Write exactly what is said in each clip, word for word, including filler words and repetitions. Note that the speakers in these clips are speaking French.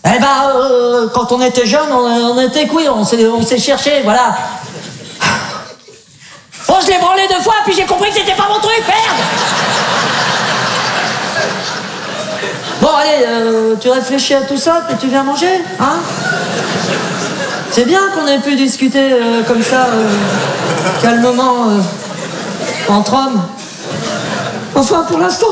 Eh ben, euh, quand on était jeune, on, on était couilles, on s'est, on s'est cherché, voilà. Bon, je l'ai branlé deux fois, puis j'ai compris que c'était pas mon truc, merde. Bon, allez, euh, tu réfléchis à tout ça, puis tu viens manger, hein? C'est bien qu'on ait pu discuter euh, comme ça, euh, calmement, euh, entre hommes. Enfin, pour l'instant.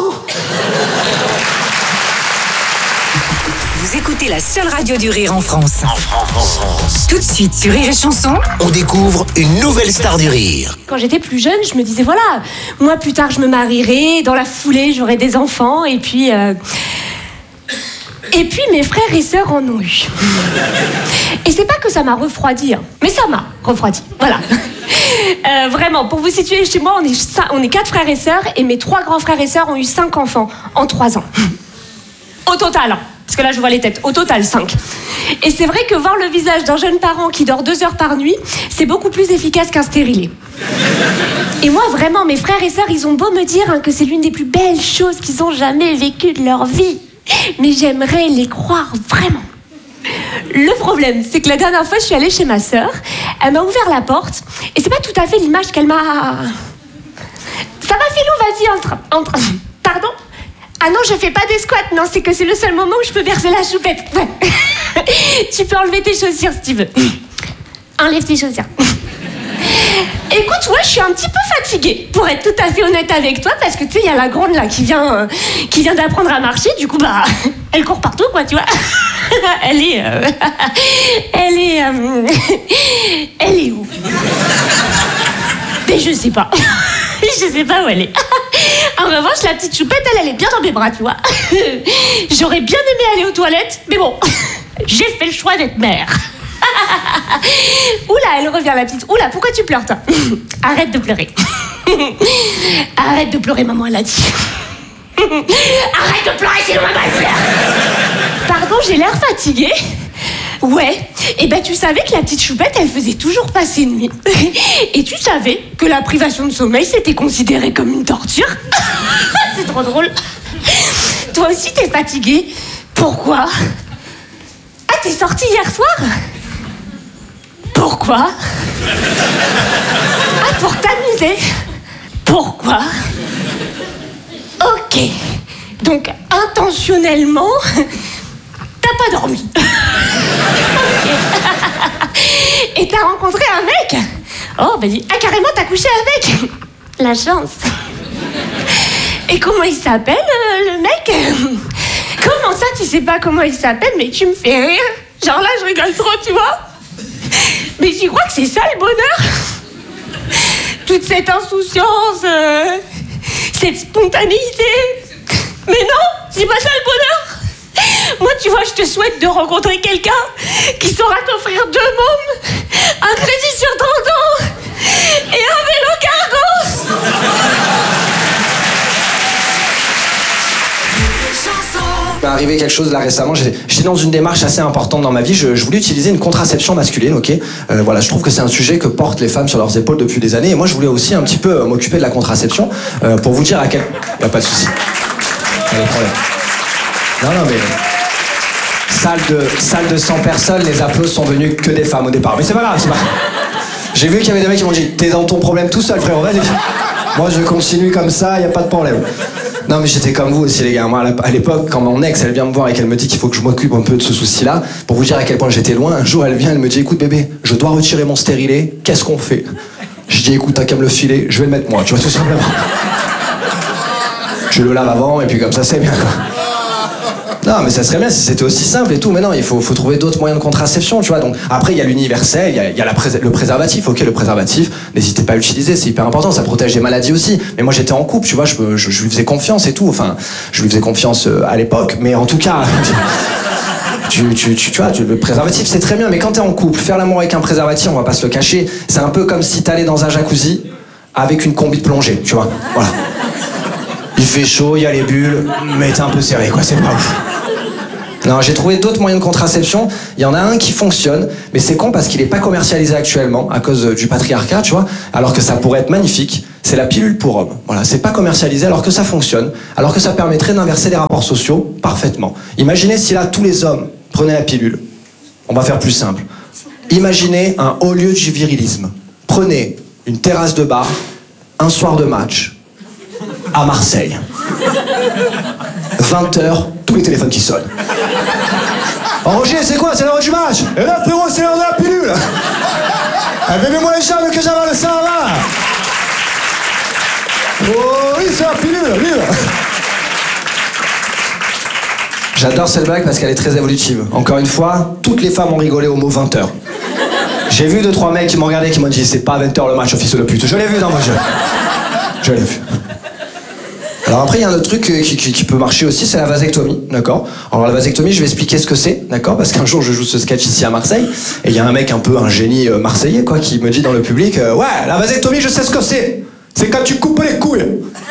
Vous écoutez la seule radio du rire en France. En France. En France. Tout de suite sur Rire et Chanson, on découvre une nouvelle star du rire. Quand j'étais plus jeune, je me disais, voilà, moi plus tard je me marierai, dans la foulée j'aurai des enfants, et puis... Euh... Et puis mes frères et sœurs en ont eu. Et c'est pas que ça m'a refroidi, hein, mais ça m'a refroidi, voilà. Euh, vraiment, pour vous situer, chez moi, on est, on est quatre frères et sœurs, et mes trois grands frères et sœurs ont eu cinq enfants en trois ans. Au total, hein. Parce que là, je vois les têtes. Au total, cinq. Et c'est vrai que voir le visage d'un jeune parent qui dort deux heures par nuit, c'est beaucoup plus efficace qu'un stérilet. Et moi, vraiment, mes frères et sœurs, ils ont beau me dire hein, que c'est l'une des plus belles choses qu'ils ont jamais vécues de leur vie. Mais j'aimerais les croire vraiment. Le problème, c'est que la dernière fois, je suis allée chez ma sœur, elle m'a ouvert la porte, et c'est pas tout à fait l'image qu'elle m'a... Ça va, Philou, vas-y, entre... entre... Pardon ? Ah non, je fais pas des squats, non, c'est que c'est le seul moment où je peux bercer la choupette. Ouais. Tu peux enlever tes chaussures si tu veux. Enlève tes chaussures. Écoute, ouais, je suis un petit peu fatiguée, pour être tout à fait honnête avec toi, parce que tu sais, il y a la grande là qui vient, euh, qui vient d'apprendre à marcher, du coup, bah, elle court partout, quoi, tu vois. Elle est... Euh, elle est... Euh, elle est où? Mais je sais pas. Je sais pas où elle est. En revanche, la petite choupette, elle, elle est bien dans mes bras, tu vois. J'aurais bien aimé aller aux toilettes, mais bon, j'ai fait le choix d'être mère. Oula, elle revient, la petite. Oula, pourquoi tu pleures, toi? Arrête de pleurer. Arrête de pleurer, maman, elle a dit. Arrête de pleurer, sinon maman, elle pleure. Pardon, j'ai l'air fatiguée. Ouais, et ben tu savais que la petite choupette, elle faisait toujours passer nuit. Et tu savais que la privation de sommeil, c'était considéré comme une torture. C'est trop drôle. Toi aussi, t'es fatiguée. Pourquoi? Ah, t'es sortie hier soir? Pourquoi? Ah, pour t'amuser. Pourquoi? Ok. Donc, intentionnellement, t'as pas dormi. Okay. Et t'as rencontré un mec? Oh, bah dis, ah, carrément, t'as couché avec? La chance. Et comment il s'appelle, euh, le mec? Comment ça, tu sais pas comment il s'appelle? Mais tu me fais rire. Genre là, je rigole trop, tu vois. Mais tu crois que c'est ça, le bonheur? Toute cette insouciance, euh, cette spontanéité. Mais non, c'est pas ça, le bonheur. Moi, tu vois, je te souhaite de rencontrer quelqu'un qui saura t'offrir deux mômes, un crédit sur trente ans et un vélo cargo. Il m'est arrivé quelque chose là récemment, j'étais, j'étais dans une démarche assez importante dans ma vie, je, je voulais utiliser une contraception masculine, ok euh, voilà, je trouve que c'est un sujet que portent les femmes sur leurs épaules depuis des années, et moi je voulais aussi un petit peu euh, m'occuper de la contraception, euh, pour vous dire à quel... Y a pas de souci. Pas de problème. Non, non, mais... Salle de, salle de cent personnes, les applaudissements sont venus que des femmes au départ, mais c'est pas grave, c'est pas grave. J'ai vu qu'il y avait des mecs qui m'ont dit, t'es dans ton problème tout seul, frérot, vas-y. Moi je continue comme ça, y a pas de problème. Non mais j'étais comme vous aussi les gars, moi à l'époque quand mon ex elle vient me voir et qu'elle me dit qu'il faut que je m'occupe un peu de ce souci là, pour vous dire à quel point j'étais loin, un jour elle vient, elle me dit écoute bébé, je dois retirer mon stérilet, qu'est-ce qu'on fait? Je dis écoute t'as qu'à me le filer, je vais le mettre moi, tu vois tout simplement. Je le lave avant et puis comme ça c'est bien quoi. Non mais ça serait bien si c'était aussi simple et tout, mais non il faut, faut trouver d'autres moyens de contraception tu vois, donc après il y a l'universel, il y a, il y a la prés- le préservatif, ok le préservatif, n'hésitez pas à l'utiliser, c'est hyper important, ça protège des maladies aussi, mais moi j'étais en couple tu vois, je, je, je lui faisais confiance et tout, enfin je lui faisais confiance à l'époque, mais en tout cas... Tu, tu, tu, tu vois, tu, le préservatif c'est très bien, mais quand t'es en couple, faire l'amour avec un préservatif, on va pas se le cacher, c'est un peu comme si t'allais dans un jacuzzi avec une combi de plongée, tu vois, voilà. Il fait chaud, il y a les bulles, mais t'es un peu serré quoi, c'est pas ouf. Non, j'ai trouvé d'autres moyens de contraception. Il y en a un qui fonctionne, mais c'est con parce qu'il n'est pas commercialisé actuellement à cause du patriarcat, tu vois. Alors que ça pourrait être magnifique. C'est la pilule pour hommes. Voilà, c'est pas commercialisé alors que ça fonctionne, alors que ça permettrait d'inverser les rapports sociaux parfaitement. Imaginez si là tous les hommes prenez la pilule. On va faire plus simple. Imaginez un haut lieu du virilisme. Prenez une terrasse de bar, un soir de match, à Marseille. vingt heures, tous les téléphones qui sonnent. Oh Roger, c'est quoi? C'est l'heure du match? Et là, frérot, c'est l'heure de la pilule. Eh, bébez-moi les charmes que j'avale ça là. Oh oui, c'est la pilule, vive. J'adore cette blague parce qu'elle est très évolutive. Encore une fois, toutes les femmes ont rigolé au mot vingt heures. J'ai vu deux, trois mecs qui m'ont regardé et qui m'ont dit c'est pas vingt heures le match, office de pute. Je l'ai vu dans mon jeu. Je l'ai vu. Alors après, il y a un autre truc qui, qui, qui peut marcher aussi, c'est la vasectomie, d'accord? Alors la vasectomie, je vais expliquer ce que c'est, d'accord? Parce qu'un jour, je joue ce sketch ici à Marseille, et il y a un mec un peu un génie euh, marseillais, quoi, qui me dit dans le public euh, ouais, la vasectomie, je sais ce que c'est. C'est quand tu coupes les couilles.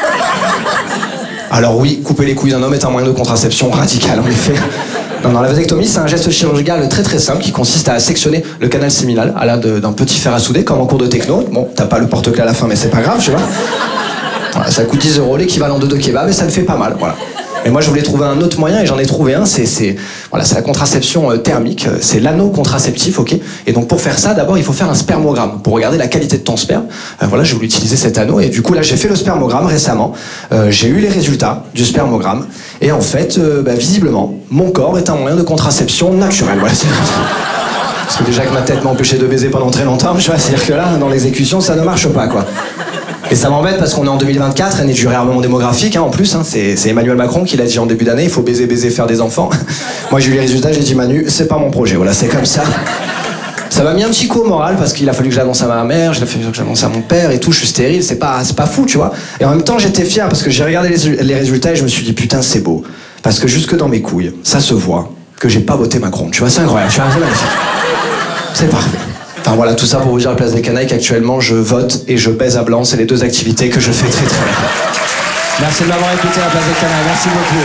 Alors oui, couper les couilles d'un homme est un moyen de contraception radical, en effet. Non, non, la vasectomie, c'est un geste chirurgical très très simple qui consiste à sectionner le canal séminal à l'aide d'un petit fer à souder, comme en cours de techno. Bon, t'as pas le porte-clés à la fin, mais c'est pas grave, tu vois. Voilà, ça coûte dix euros, l'équivalent de deux kebabs, et ça ne fait pas mal, voilà. Mais moi, je voulais trouver un autre moyen, et j'en ai trouvé un, c'est c'est voilà, c'est la contraception euh, thermique, c'est l'anneau contraceptif, ok? Et donc, pour faire ça, d'abord, il faut faire un spermogramme, pour regarder la qualité de ton sperme. Euh, voilà, j'ai voulu utiliser cet anneau, et du coup, là, j'ai fait le spermogramme récemment, euh, j'ai eu les résultats du spermogramme, et en fait, euh, bah, visiblement, mon corps est un moyen de contraception naturel, voilà. Parce que déjà que ma tête m'a empêché de baiser pendant très longtemps, je vois, c'est-à-dire que là, dans l'exécution, ça ne marche pas, quoi. Et ça m'embête parce qu'on est en deux mille vingt-quatre, année du réarmement démographique, hein, en plus, hein, c'est, c'est Emmanuel Macron qui l'a dit en début d'année, il faut baiser, baiser, faire des enfants. Moi j'ai eu les résultats, j'ai dit Manu, c'est pas mon projet, voilà, c'est comme ça. Ça m'a mis un petit coup au moral parce qu'il a fallu que je l'annonce à ma mère, il a fallu que je l'annonce à mon père et tout, je suis stérile, c'est pas, c'est pas fou, tu vois. Et en même temps j'étais fier parce que j'ai regardé les, les résultats et je me suis dit putain c'est beau. Parce que jusque dans mes couilles, ça se voit que j'ai pas voté Macron, tu vois, c'est incroyable, tu vois, c'est magnifique. C'est parfait. Enfin voilà, tout ça pour vous dire à Place des Canailles qu'actuellement je vote et je baise à blanc, c'est les deux activités que je fais très très bien. Merci de m'avoir écouté à Place des Canailles, merci beaucoup.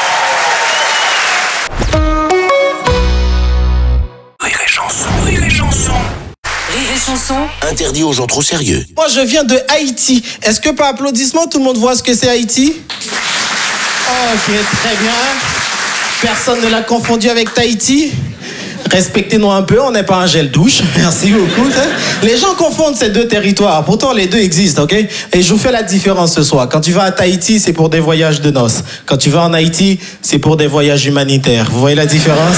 Rire et chanson, rire et chanson. Rire et chanson. Interdit aux gens trop sérieux. Moi, je viens de Haïti. Est-ce que par applaudissement, tout le monde voit ce que c'est Haïti? Ok, très bien. Personne ne l'a confondu avec Tahiti? Respectez-nous un peu, on n'est pas un gel douche. Merci beaucoup. Les gens confondent ces deux territoires. Pourtant, les deux existent, ok? Et je vous fais la différence ce soir. Quand tu vas à Tahiti, c'est pour des voyages de noces. Quand tu vas en Haïti, c'est pour des voyages humanitaires. Vous voyez la différence?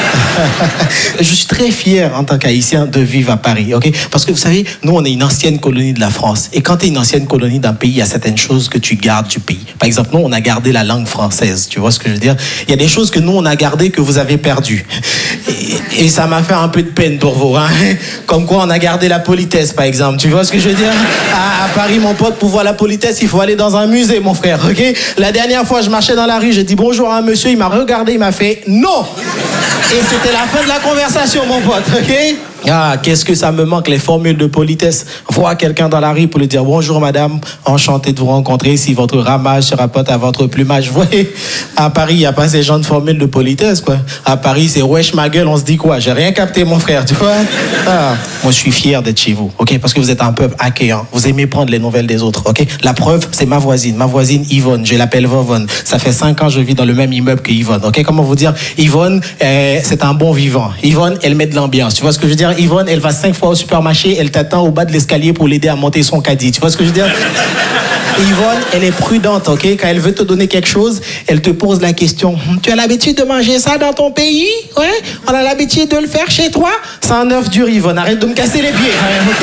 Je suis très fier en tant qu'Haïtien de vivre à Paris, ok? Parce que vous savez, nous, on est une ancienne colonie de la France. Et quand tu es une ancienne colonie d'un pays, il y a certaines choses que tu gardes du pays. Par exemple, nous, on a gardé la langue française. Tu vois ce que je veux dire? Il y a des choses que nous, on a gardées que vous avez perdues. Et, et ça m'a fait un peu de peine pour vous, hein? Comme quoi, on a gardé la politesse, par exemple. Tu vois ce que je veux dire? À, à Paris, mon pote, pour voir la politesse, il faut aller dans un musée, mon frère, ok? La dernière fois, je marchais dans la rue, j'ai dit bonjour à un monsieur, il m'a regardé, il m'a fait non! Et c'était la fin de la conversation, mon pote, ok? Ah, qu'est-ce que ça me manque, les formules de politesse. Voir quelqu'un dans la rue pour lui dire bonjour madame, enchanté de vous rencontrer, si votre ramage se rapporte à votre plumage. Vous voyez, à Paris, il n'y a pas ces genres de formules de politesse, quoi. À Paris, c'est wesh ma gueule, on se dit quoi? J'ai rien capté, mon frère, tu vois? Ah, moi, je suis fier d'être chez vous, ok? Parce que vous êtes un peuple accueillant. Vous aimez prendre les nouvelles des autres, ok? La preuve, c'est ma voisine, ma voisine Yvonne. Je l'appelle Vovonne. Ça fait cinq ans que je vis dans le même immeuble que Yvonne, ok? Comment vous dire? Yvonne, euh, c'est un bon vivant. Yvonne, elle met de l'ambiance. Tu vois ce que je veux dire? Yvonne, elle va cinq fois au supermarché, elle t'attend au bas de l'escalier pour l'aider à monter son caddie. Tu vois ce que je veux dire? Yvonne, elle est prudente, ok? Quand elle veut te donner quelque chose, elle te pose la question. Tu as l'habitude de manger ça dans ton pays? Ouais? On a l'habitude de le faire chez toi? C'est un œuf dur, Yvonne. Arrête de me casser les pieds,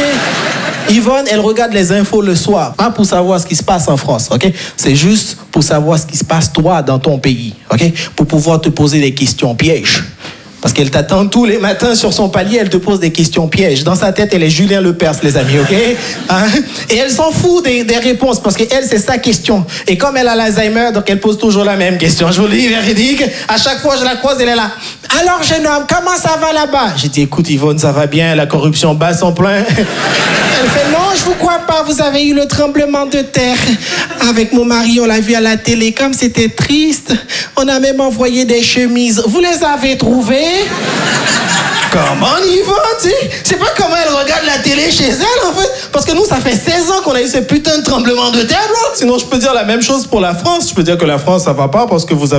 ok? Yvonne, elle regarde les infos le soir, pas pour savoir ce qui se passe en France, ok? C'est juste pour savoir ce qui se passe toi dans ton pays, ok? Pour pouvoir te poser des questions pièges. Parce qu'elle t'attend tous les matins sur son palier, elle te pose des questions pièges. Dans sa tête, elle est Julien Lepers, les amis, ok? Hein? Et elle s'en fout des, des réponses, parce qu'elle, c'est sa question. Et comme elle a l'Alzheimer, donc elle pose toujours la même question. Je vous le dis, véridique. À chaque fois, je la croise, elle est là. Alors, jeune homme, comment ça va là-bas? J'ai dit, écoute, Yvonne, ça va bien, la corruption bat son plein. Elle fait, non, je vous crois pas, vous avez eu le tremblement de terre. Avec mon mari, on l'a vu à la télé, comme c'était triste. On a même envoyé des chemises. Vous les avez trouvées? Comment Yvonne, tu sais? C'est pas comment elle regarde la télé chez elle, en fait. Parce que nous, ça fait seize ans qu'on a eu ce putain de tremblement de terre, là. Sinon, je peux dire la même chose pour la France. Je peux dire que la France, ça va pas parce que vous avez